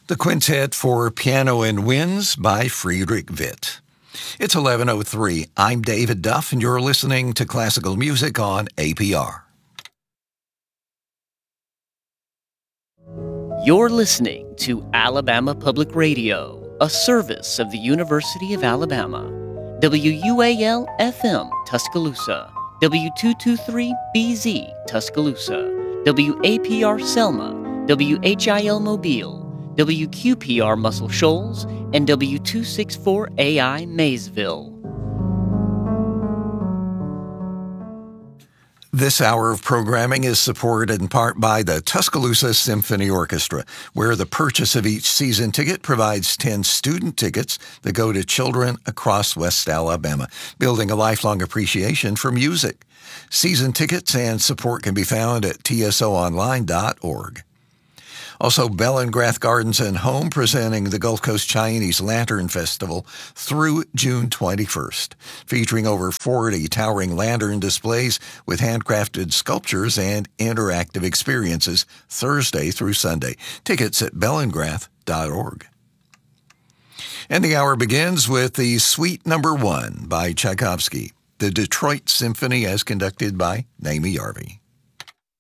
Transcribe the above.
The Quintet for Piano and Winds by Friedrich Witt. It's 11:03. I'm David Duff, and you're listening to classical music on APR. You're listening to Alabama Public Radio, a service of the University of Alabama. WUAL-FM, Tuscaloosa. W223BZ, Tuscaloosa. WAPR Selma. WHIL Mobile. WQPR Muscle Shoals, and W264AI Maysville. This hour of programming is supported in part by the Tuscaloosa Symphony Orchestra, where the purchase of each season ticket provides 10 student tickets that go to children across West Alabama, building a lifelong appreciation for music. Season tickets and support can be found at tsoonline.org. Also, Bellingrath Gardens and Home presenting the Gulf Coast Chinese Lantern Festival through June 21st, featuring over 40 towering lantern displays with handcrafted sculptures and interactive experiences Thursday through Sunday. Tickets at bellingrath.org. And the hour begins with the Suite No. 1 by Tchaikovsky, the Detroit Symphony as conducted by Naomi Yarvi.